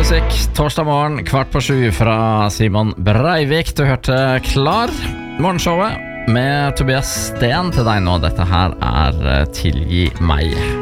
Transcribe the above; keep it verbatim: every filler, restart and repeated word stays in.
musikk torsdag morgen, kvart på sju fra Simon Breivik. Du hørte Klar, morgenshowet med Tobias Sten til deg nå. Dette her er Tilgi meg.